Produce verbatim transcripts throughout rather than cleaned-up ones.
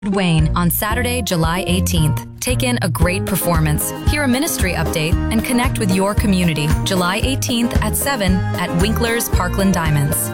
Wayne on Saturday, July eighteenth. Take in a great performance, hear a ministry update, and connect with your community. July eighteenth at seven at Winkler's Parkland Diamonds.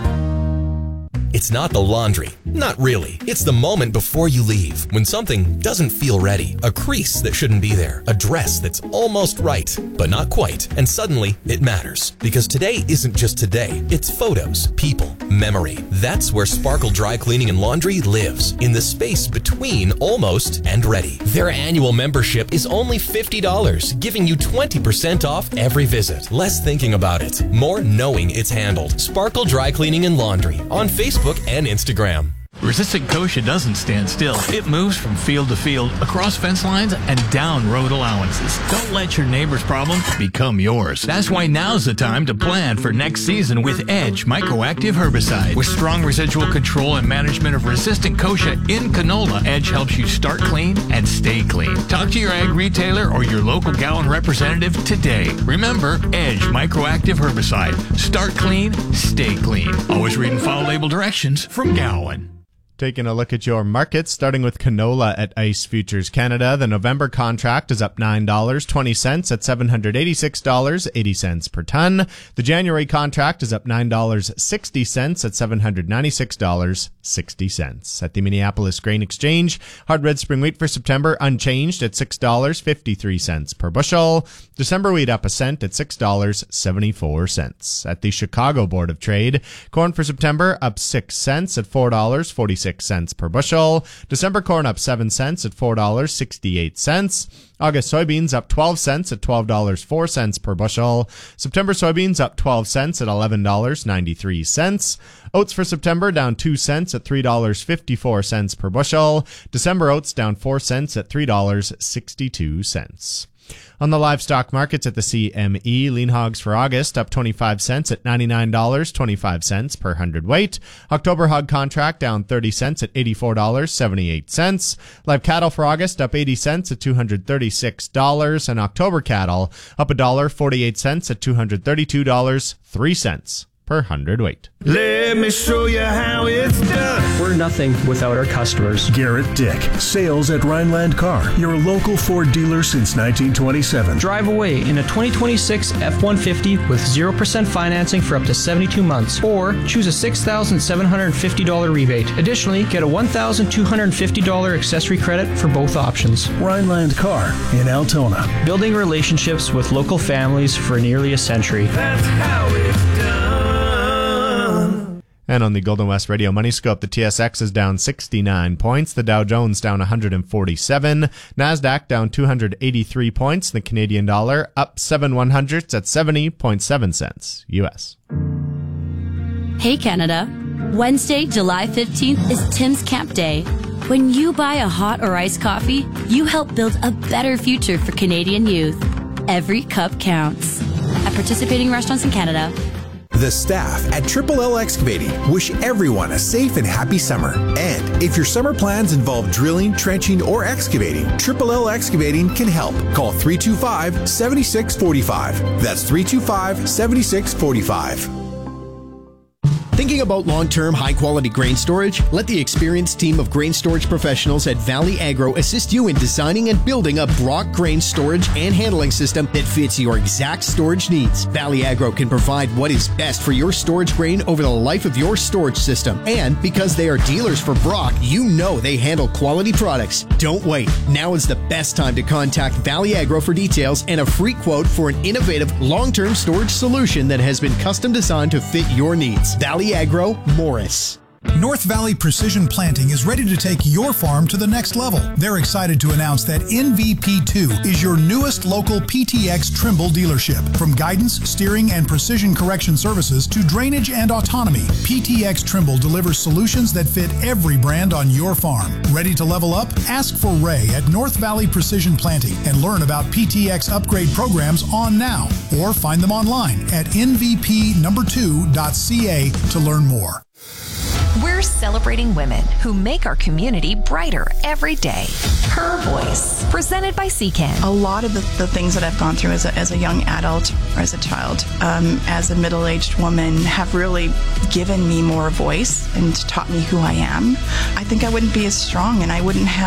It's not the laundry. Not really. It's the moment before you leave, when something doesn't feel ready. A crease that shouldn't be there. A dress that's almost right, but not quite. And suddenly, it matters. Because today isn't just today. It's photos, people, memory. That's where Sparkle Dry Cleaning and Laundry lives, in the space between almost and ready. Their annual membership is only fifty dollars, giving you twenty percent off every visit. Less thinking about it, more knowing it's handled. Sparkle Dry Cleaning and Laundry on Facebook and Instagram. Resistant Kochia doesn't stand still. It moves from field to field, across fence lines, and down road allowances. Don't let your neighbor's problem become yours. That's why now's the time to plan for next season with Edge Microactive Herbicide. With strong residual control and management of resistant Kochia in canola, Edge helps you start clean and stay clean. Talk to your ag retailer or your local Gowan representative today. Remember, Edge Microactive Herbicide. Start clean, stay clean. Always read and follow label directions from Gowan. Taking a look at your markets, starting with canola at ICE Futures Canada. The November contract is up nine dollars and twenty cents at seven hundred eighty-six dollars and eighty cents per ton. The January contract is up nine dollars and sixty cents at seven hundred ninety-six dollars and sixty cents. At the Minneapolis Grain Exchange, hard red spring wheat for September unchanged at six dollars and fifty-three cents per bushel. December wheat up a cent at six dollars and seventy-four cents. At the Chicago Board of Trade, corn for September up six cents at four dollars and forty-six cents per bushel. December corn up seven cents at four dollars and sixty-eight cents. August soybeans up twelve cents at twelve dollars and four cents per bushel. September soybeans up twelve cents at eleven dollars and ninety-three cents. Oats for September down two cents at three dollars and fifty-four cents per bushel. December oats down four cents at three dollars and sixty-two cents. On the livestock markets at the C M E, lean hogs for August up twenty-five cents at ninety-nine dollars and twenty-five cents per hundredweight. October hog contract down thirty cents at eighty-four dollars and seventy-eight cents. Live cattle for August up eighty cents at two hundred thirty-six dollars, and October cattle up one dollar and forty-eight cents at two hundred thirty-two dollars and three cents per hundredweight. Let me show you how it's done. We're nothing without our customers. Garrett Dick, sales at Rhineland Car, your local Ford dealer since nineteen twenty-seven. Drive away in a twenty twenty-six F one fifty with zero percent financing for up to seventy-two months, or choose a six thousand seven hundred fifty dollars rebate. Additionally, get a one thousand two hundred fifty dollars accessory credit for both options. Rhineland Car in Altona. Building relationships with local families for nearly a century. That's how it's done. And on the Golden West Radio Money Scope, the T S X is down sixty-nine points, the Dow Jones down one hundred forty-seven, NASDAQ down two hundred eighty-three points, the Canadian dollar up seven one hundredths at seventy point seven cents U S. Hey Canada, Wednesday, July fifteenth is Tim's Camp Day. When you buy a hot or iced coffee, you help build a better future for Canadian youth. Every cup counts. At participating restaurants in Canada. The staff at Triple L Excavating wish everyone a safe and happy summer. And if your summer plans involve drilling, trenching, or excavating, Triple L Excavating can help. Call three two five, seven six four five. That's three two five, seven six four five. Thinking about long-term, high-quality grain storage? Let the experienced team of grain storage professionals at Valley Agro assist you in designing and building a Brock grain storage and handling system that fits your exact storage needs. Valley Agro can provide what is best for your storage grain over the life of your storage system. And because they are dealers for Brock, you know they handle quality products. Don't wait. Now is the best time to contact Valley Agro for details and a free quote for an innovative long-term storage solution that has been custom designed to fit your needs. Valley Agro, Morris. North Valley Precision Planting is ready to take your farm to the next level. They're excited to announce that N V P two is your newest local P T X Trimble dealership. From guidance, steering, and precision correction services to drainage and autonomy, P T X Trimble delivers solutions that fit every brand on your farm. Ready to level up? Ask for Ray at North Valley Precision Planting and learn about P T X upgrade programs on now, or find them online at N V P number two dot C A to learn more. We're celebrating women who make our community brighter every day. Her Voice, presented by C C A N. A lot of the, the things that I've gone through as a, as a young adult or as a child, um, as a middle-aged woman, have really given me more voice and taught me who I am. I think I wouldn't be as strong, and I wouldn't have